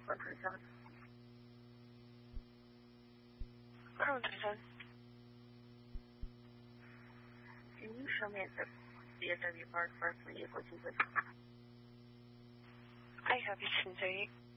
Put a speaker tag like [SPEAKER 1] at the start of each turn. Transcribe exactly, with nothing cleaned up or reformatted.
[SPEAKER 1] one three seven.
[SPEAKER 2] one three seven.
[SPEAKER 1] Can you show me the B F W Park for three eight four two, please?
[SPEAKER 2] I have you, Cindy.